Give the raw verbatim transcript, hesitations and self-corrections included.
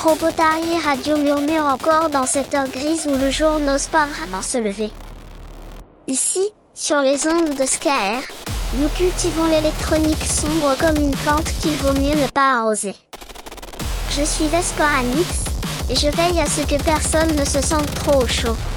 Robotari Radio murmure encore dans cette heure grise où le jour n'ose pas vraiment se lever. Ici, sur les ondes de Sky, nous cultivons l'électronique sombre comme une plante qu'il vaut mieux ne pas arroser. Je suis Vescoranix, et je veille à ce que personne ne se sente trop au chaud.